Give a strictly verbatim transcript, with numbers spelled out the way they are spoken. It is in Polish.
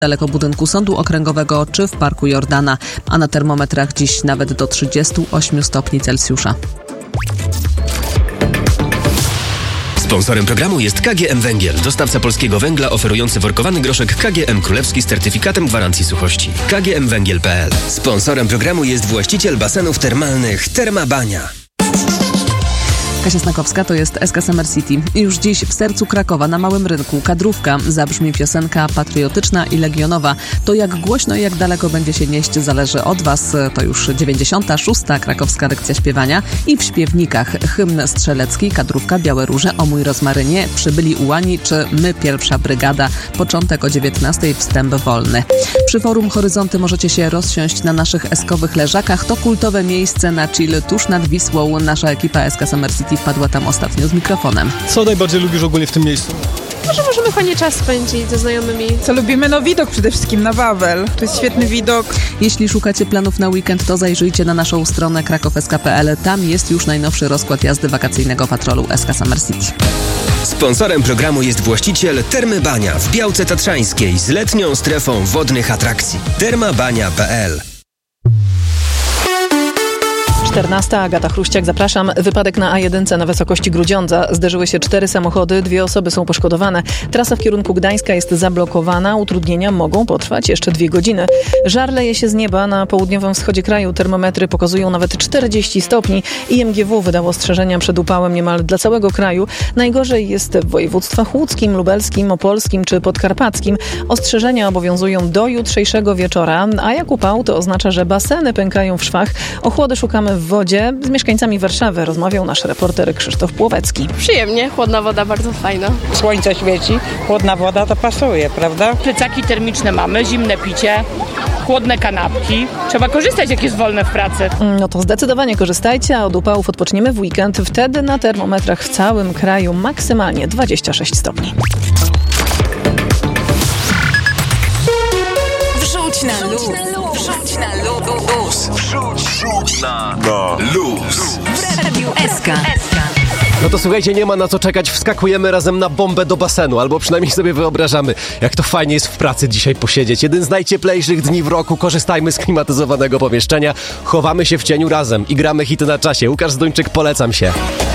daleko budynku Sądu Okręgowego czy w Parku Jordana, a na termometrach dziś nawet do trzydziestu ośmiu stopni Celsjusza. Sponsorem programu jest K G M Węgiel, dostawca polskiego węgla oferujący workowany groszek K G M Królewski z certyfikatem gwarancji suchości. K G M Węgiel kropka P L. Sponsorem programu jest właściciel basenów termalnych Terma Bania. Kasia Snakowska, to jest S K Summer City. Już dziś w sercu Krakowa, na Małym Rynku, Kadrówka, zabrzmi piosenka patriotyczna i legionowa. To jak głośno i jak daleko będzie się nieść, zależy od Was. To już dziewięćdziesiąta szósta krakowska lekcja śpiewania i w śpiewnikach hymn strzelecki, Kadrówka, Białe Róże, O mój rozmarynie, Przybyli ułani czy My pierwsza brygada. Początek o dziewiętnastej, wstęp wolny. Przy Forum Horyzonty możecie się rozsiąść na naszych eskowych leżakach. To kultowe miejsce na chill tuż nad Wisłą. Nasza ekipa S K Summer City wpadła tam ostatnio z mikrofonem. Co najbardziej lubisz ogólnie w tym miejscu? Może możemy fajnie czas spędzić ze znajomymi. Co lubimy? No widok przede wszystkim na Wawel. To jest świetny widok. Jeśli szukacie planów na weekend, to zajrzyjcie na naszą stronę kraków kropka s k kropka p l. Tam jest już najnowszy rozkład jazdy wakacyjnego patrolu S K Summer City. Sponsorem programu jest właściciel Termy Bania w Białce Tatrzańskiej z letnią strefą wodnych atrakcji. terma bania kropka p l. czternasta, Agata Chruściak, zapraszam. Wypadek na A jeden na wysokości Grudziądza. Zderzyły się cztery samochody, dwie osoby są poszkodowane. Trasa w kierunku Gdańska jest zablokowana. Utrudnienia mogą potrwać jeszcze dwie godziny. Żar leje się z nieba. Na południowym wschodzie kraju termometry pokazują nawet czterdzieści stopni. I M G W wydało ostrzeżenia przed upałem niemal dla całego kraju. Najgorzej jest w województwach łódzkim, lubelskim, opolskim czy podkarpackim. Ostrzeżenia obowiązują do jutrzejszego wieczora. A jak upał, to oznacza, że baseny pękają w szwach. Ochłody szukamy w wodzie. Z mieszkańcami Warszawy rozmawiał nasz reporter Krzysztof Płowecki. Przyjemnie, chłodna woda, bardzo fajna. Słońce świeci, chłodna woda to pasuje, prawda? Plecaki termiczne mamy, zimne picie, chłodne kanapki. Trzeba korzystać, jak jest wolne w pracy. No to zdecydowanie korzystajcie, a od upałów odpoczniemy w weekend. Wtedy na termometrach w całym kraju maksymalnie dwadzieścia sześć stopni. Wrzuć na luz. Wrzuć na luz. Wrzuć, wrzuć na, na luz. W Radiu S K. No to słuchajcie, nie ma na co czekać, wskakujemy razem na bombę do basenu, albo przynajmniej sobie wyobrażamy, jak to fajnie jest w pracy dzisiaj posiedzieć. Jeden z najcieplejszych dni w roku, korzystajmy z klimatyzowanego pomieszczenia, chowamy się w cieniu razem i gramy hity na czasie. Łukasz Zduńczyk, polecam się.